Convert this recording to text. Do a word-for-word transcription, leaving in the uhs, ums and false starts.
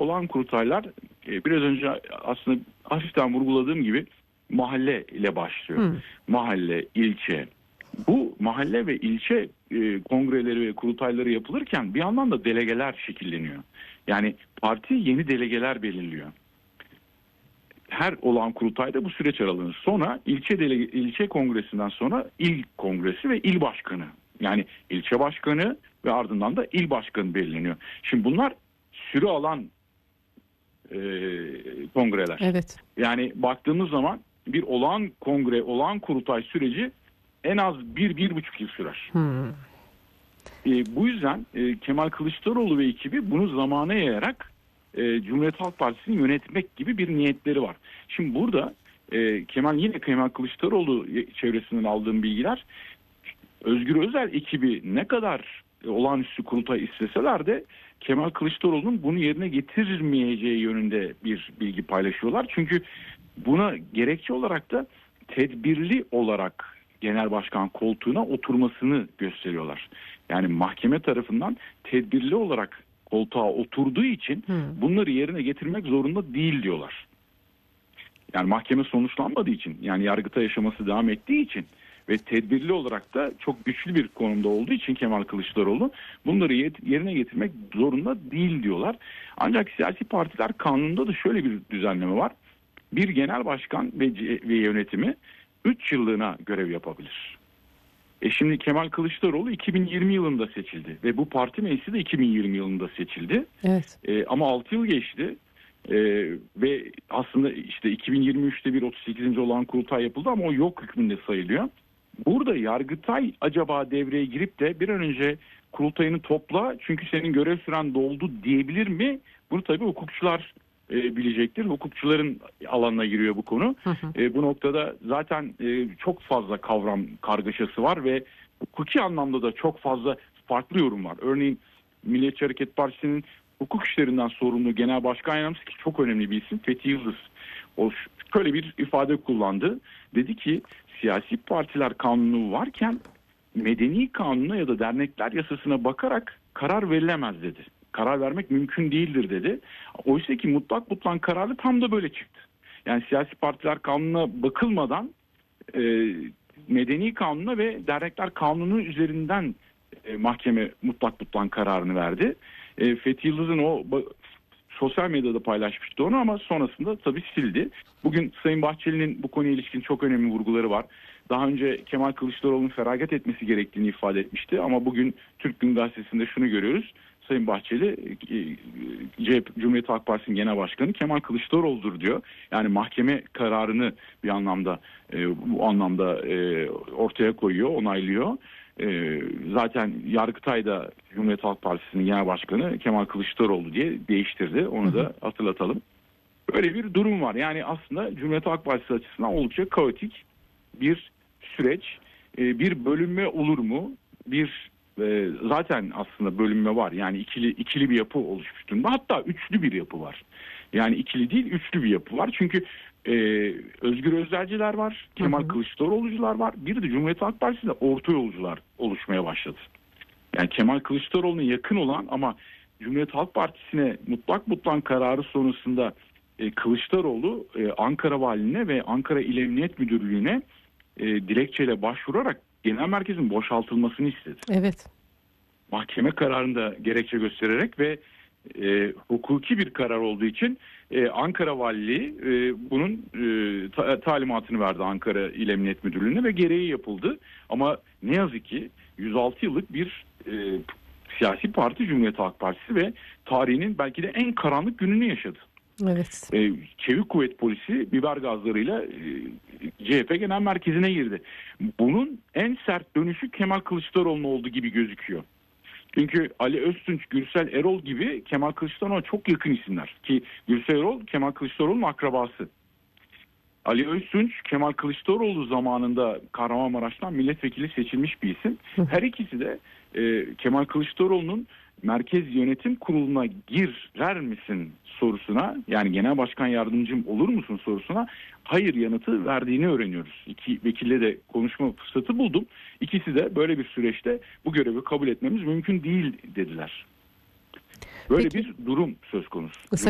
olağan kurultaylar e, biraz önce aslında hafiften vurguladığım gibi mahalle ile başlıyor. Hmm. Mahalle, ilçe. Bu mahalle ve ilçe e, kongreleri ve kurultayları yapılırken bir yandan da delegeler şekilleniyor. Yani parti yeni delegeler belirliyor. Her olağan kurultayda bu süreç aralanır. Sonra ilçe delege, ilçe kongresinden sonra il kongresi ve il başkanı. Yani ilçe başkanı ve ardından da il başkanı belirleniyor. Şimdi bunlar süre alan e, kongreler. Evet. Yani baktığımız zaman bir olağan kongre, olağan kurultay süreci en az bir, bir buçuk yıl sürer. Hmm. E, bu yüzden e, Kemal Kılıçdaroğlu ve ekibi bunu zamana yayarak e, Cumhuriyet Halk Partisi'ni yönetmek gibi bir niyetleri var. Şimdi burada e, Kemal yine Kemal Kılıçdaroğlu çevresinden aldığım bilgiler, Özgür Özel ekibi ne kadar e, olağanüstü kurultay isteseler de Kemal Kılıçdaroğlu'nun bunu yerine getirmeyeceği yönünde bir bilgi paylaşıyorlar. Çünkü buna gerekçe olarak da tedbirli olarak genel başkan koltuğuna oturmasını gösteriyorlar. Yani mahkeme tarafından tedbirli olarak koltuğa oturduğu için hmm. bunları yerine getirmek zorunda değil diyorlar. Yani mahkeme sonuçlanmadığı için, yani yargıta yaşaması devam ettiği için ve tedbirli olarak da çok güçlü bir konumda olduğu için Kemal Kılıçdaroğlu bunları yerine getirmek zorunda değil diyorlar. Ancak siyasi partiler kanununda da şöyle bir düzenleme var. Bir genel başkan ve, ve yönetimi üç yıllığına görev yapabilir. E şimdi Kemal Kılıçdaroğlu iki bin yirmi yılında seçildi ve bu parti meclisi de iki bin yirmi yılında seçildi. Evet. E, ama altı yıl geçti. Ee, ve aslında işte iki bin yirmi üçte bir otuz sekizinci olağan kurultay yapıldı ama o yok hükmünde sayılıyor. Burada Yargıtay acaba devreye girip de bir an önce kurultayını topla çünkü senin görev süren doldu diyebilir mi? Bunu tabii hukukçular e, bilecektir. Hukukçuların alanına giriyor bu konu. Hı hı. E, bu noktada zaten e, çok fazla kavram kargaşası var ve hukuki anlamda da çok fazla farklı yorum var. Örneğin Milliyetçi Hareket Partisi'nin hukuk işlerinden sorumlu Genel Başkan Yardımcısı ki çok önemli bir isim Fethi Yıldız. O şöyle bir ifade kullandı. Dedi ki siyasi partiler kanunu varken medeni kanuna ya da dernekler yasasına bakarak karar verilemez dedi. Karar vermek mümkün değildir dedi. Oysa ki mutlak mutlak kararı tam da böyle çıktı. Yani siyasi partiler kanununa bakılmadan e, medeni kanuna ve dernekler kanunu üzerinden e, mahkeme mutlak mutlak kararını verdi. E, Fethi Yıldız'ın o sosyal medyada paylaşmıştı onu ama sonrasında tabii sildi. Bugün Sayın Bahçeli'nin bu konuya ilişkin çok önemli vurguları var. Daha önce Kemal Kılıçdaroğlu'nun feragat etmesi gerektiğini ifade etmişti ama bugün Türk Gün Gazetesi'nde şunu görüyoruz. Sayın Bahçeli C H P, Cumhuriyet Halk Partisi'nin genel başkanı Kemal Kılıçdaroğlu'dur diyor. Yani mahkeme kararını bir anlamda bu anlamda ortaya koyuyor, onaylıyor. Ee, zaten Yargıtay'da Cumhuriyet Halk Partisi'nin genel başkanı Kemal Kılıçdaroğlu diye değiştirdi. Onu da hatırlatalım. Böyle bir durum var. Yani aslında Cumhuriyet Halk Partisi açısından oldukça kaotik bir süreç. Ee, bir bölünme olur mu? Bir e, zaten aslında bölünme var. Yani ikili ikili bir yapı oluşmuş durumda. Hatta üçlü bir yapı var. Yani ikili değil, üçlü bir yapı var. Çünkü e, Özgür Özelciler var, Kemal hı hı. Kılıçdaroğlu'cular var. Bir de Cumhuriyet Halk Partisi'nde orta yolcular oluşmaya başladı. Yani Kemal Kılıçdaroğlu'na yakın olan ama Cumhuriyet Halk Partisi'ne mutlak mutlak kararı sonrasında e, Kılıçdaroğlu e, Ankara Valiliğine ve Ankara İl Emniyet Müdürlüğü'ne e, dilekçeyle başvurarak genel merkezin boşaltılmasını istedi. Evet. Mahkeme kararında gerekçe göstererek ve e, hukuki bir karar olduğu için e, Ankara Valiliği e, bunun e, ta, talimatını verdi Ankara İl Emniyet Müdürlüğü'ne ve gereği yapıldı. Ama ne yazık ki yüz altı yıllık bir e, siyasi parti Cumhuriyet Halk Partisi ve tarihinin belki de en karanlık gününü yaşadı. Evet. E, Çevik Kuvvet Polisi biber gazlarıyla e, C H P Genel Merkezi'ne girdi. Bunun en sert dönüşü Kemal Kılıçdaroğlu'na olduğu gibi gözüküyor. Çünkü Ali Öztunç, Gürsel Erol gibi Kemal Kılıçdaroğlu'na çok yakın isimler. Ki Gürsel Erol Kemal Kılıçdaroğlu'nun akrabası. Ali Öztunç, Kemal Kılıçdaroğlu zamanında Kahramanmaraş'tan milletvekili seçilmiş bir isim. Her ikisi de e, Kemal Kılıçdaroğlu'nun Merkez Yönetim Kurulu'na girer misin sorusuna, yani genel başkan yardımcım olur musun sorusuna hayır yanıtı verdiğini öğreniyoruz. İki vekille de konuşma fırsatı buldum. İkisi de böyle bir süreçte bu görevi kabul etmemiz mümkün değil dediler. Böyle Peki. bir durum söz konusu.